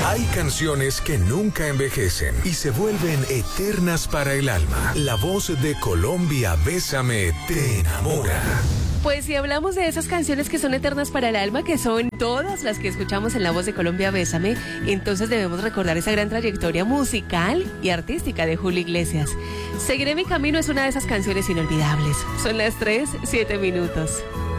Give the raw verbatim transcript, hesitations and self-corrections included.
Hay canciones que nunca envejecen y se vuelven eternas para el alma. La voz de Colombia, Bésame, te enamora. Pues si hablamos de esas canciones que son eternas para el alma, que son todas las que escuchamos en La Voz de Colombia, Bésame, entonces debemos recordar esa gran trayectoria musical y artística de Julio Iglesias. Seguiré mi camino es una de esas canciones inolvidables. Son las tres, siete minutos.